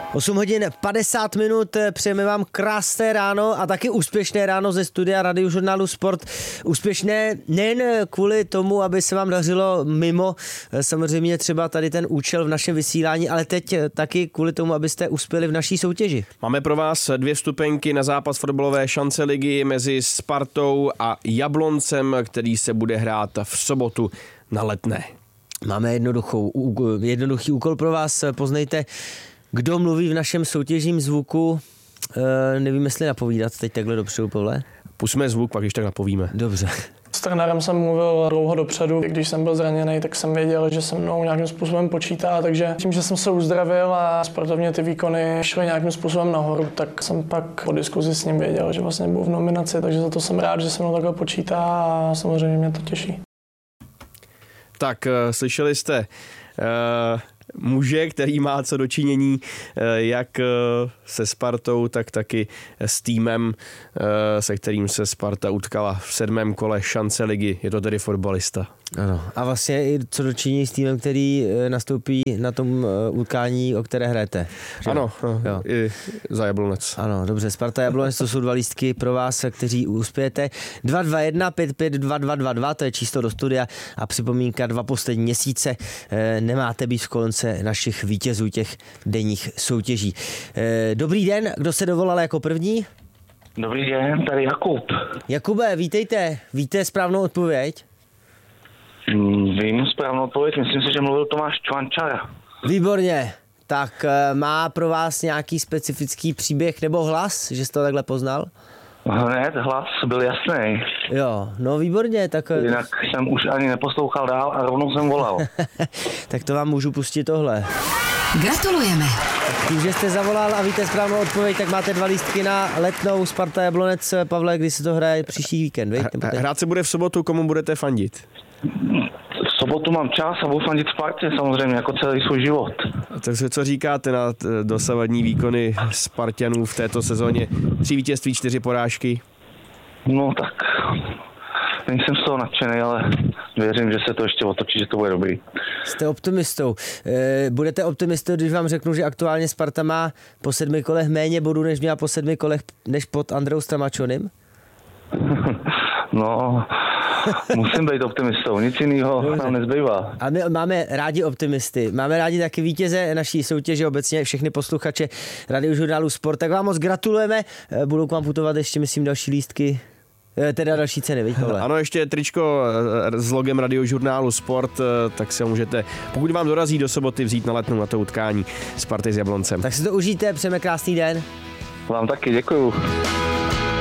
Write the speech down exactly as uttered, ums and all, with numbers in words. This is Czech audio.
osm hodin padesát minut, přejeme vám krásné ráno a taky úspěšné ráno ze studia Radiožurnálu Sport. Úspěšné nejen kvůli tomu, aby se vám dařilo mimo samozřejmě třeba tady ten účel v našem vysílání, ale teď taky kvůli tomu, abyste uspěli v naší soutěži. Máme pro vás dvě vstupenky na zápas fotbalové šance ligy mezi Spartou a Jabloncem, který se bude hrát v sobotu na Letné. Máme jednoduchou, jednoduchý úkol pro vás. Poznejte, kdo mluví v našem soutěžním zvuku. E, nevím, jestli napovídat teď takhle dopředu, Pavle. Pusťme zvuk, pak když tak napovíme. Dobře. S trenérem jsem mluvil dlouho dopředu. Když jsem byl zraněný, tak jsem věděl, že se mnou nějakým způsobem počítá, takže tím, že jsem se uzdravil a sportovně ty výkony šly nějakým způsobem nahoru, tak jsem pak po diskuzi s ním věděl, že vlastně budu v nominaci, takže za to jsem rád, že se mnou takhle počítá a samozřejmě mě to těší. Tak, slyšeli jste uh, muže, který má co dočinění uh, jak uh, se Spartou, tak taky s týmem, uh, se kterým se Sparta utkala v sedmém kole šance ligy. Je to tedy fotbalista. Ano. A vlastně i co dočiní s týmem, který nastoupí na tom utkání, o které hrajete. Že? Ano, jo. I za Jablonec. Ano, dobře, Sparta Jablonec, to jsou dva lístky pro vás, kteří uspějete. dva dva jedna pět pět dva dva dva dva, to je číslo do studia a připomínka, dva poslední měsíce e, nemáte být v kolonce našich vítězů těch denních soutěží. E, dobrý den, kdo se dovolal jako první? Dobrý den, tady Jakub. Jakube, vítejte, víte správnou odpověď? Vím správnou odpověď, myslím si, že mluvil Tomáš Čvančara. Výborně. Tak má pro vás nějaký specifický příběh nebo hlas, že jste to takhle poznal? Hned, hlas byl jasný. Jo, no výborně. Tak... Jinak jsem už ani neposlouchal dál a rovnou jsem volal. Tak to vám můžu pustit tohle. Gratulujeme. Tím, že jste zavolal a víte správnou odpověď, tak máte dva lístky na Letnou Sparta Jablonec. Pavle, kdy se to hraje příští víkend, viď? Hrát se bude v sobotu, komu budete fandit? V sobotu mám čas a budu fandit Spartě samozřejmě, jako celý svůj život. Takže co říkáte na dosavadní výkony Spartanů v této sezóně? Tři vítězství, čtyři porážky? No tak, nejsem z toho nadšený, ale věřím, že se to ještě otočí, že to bude dobrý. Jste optimistou. Budete optimistou, když vám řeknu, že aktuálně Sparta má po sedmi kolech méně bodů, než měla po sedmi kolech, než pod Andreou Stramačonem? No... Musím být optimistou, nic jiného nám nezbývá. A my máme rádi optimisty, máme rádi taky vítěze naší soutěže, obecně všechny posluchače Radiožurnálu Sport, tak vám moc gratulujeme, budou k vám putovat ještě, myslím, další lístky, teda další ceny, viď, Pavle? Ano, ještě tričko s logem Radiožurnálu Sport, tak se můžete, pokud vám dorazí do soboty, vzít na Letnou na to utkání Sparty s Jabloncem. Tak si to užijte, přejeme krásný den. Vám taky, děkuju.